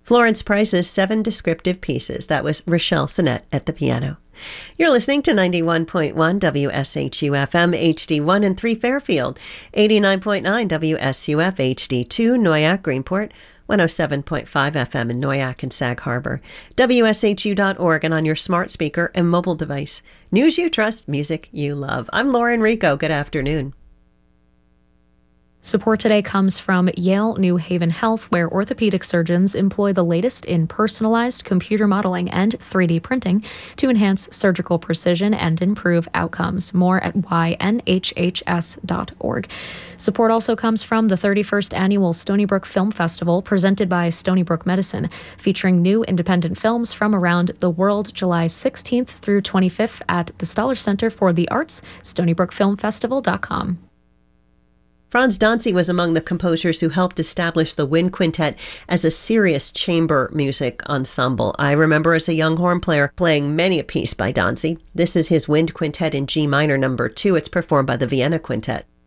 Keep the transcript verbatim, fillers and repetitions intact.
Florence Price's Seven Descriptive Pieces. That was Rochelle Sinnett at the piano. You're listening to ninety-one point one W S H U F M H D one and three Fairfield, eighty-nine point nine W S U F H D two Noyac Greenport, one oh seven point five F M in Noyac and Sag Harbor, W S H U dot org, and on your smart speaker and mobile device. News you trust, music you love. I'm Lauren Rico. Good afternoon. Support today comes from Yale New Haven Health, where orthopedic surgeons employ the latest in personalized computer modeling and three D printing to enhance surgical precision and improve outcomes. More at Y N H H S dot org. Support also comes from the thirty-first Annual Stony Brook Film Festival, presented by Stony Brook Medicine, featuring new independent films from around the world, July sixteenth through twenty-fifth at the Stoller Center for the Arts, stony brook film festival dot com. Franz Danzig was among the composers who helped establish the Wind Quintet as a serious chamber music ensemble. I remember as a young horn player playing many a piece by Danzig. This is his Wind Quintet in G minor number two. It's performed by the Vienna Quintet.